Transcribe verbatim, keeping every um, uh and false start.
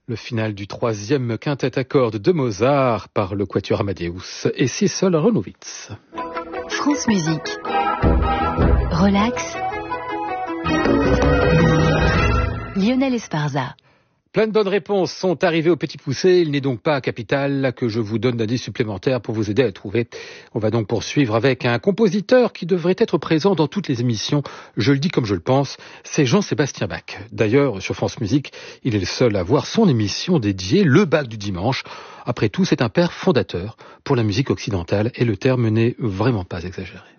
Le final du troisième quintet à cordes de Mozart par le Quatuor Amadeus et Si sol Aronowitz. France Musique. Relax. Lionel Esparza. Plein de bonnes réponses sont arrivées au Petit Poucet. Il n'est donc pas capital que je vous donne d'indices supplémentaires pour vous aider à trouver. On va donc poursuivre avec un compositeur qui devrait être présent dans toutes les émissions. Je le dis comme je le pense, c'est Jean-Sébastien Bach. D'ailleurs, sur France Musique, il est le seul à avoir son émission dédiée, le Bach du dimanche. Après tout, c'est un père fondateur pour la musique occidentale et le terme n'est vraiment pas exagéré.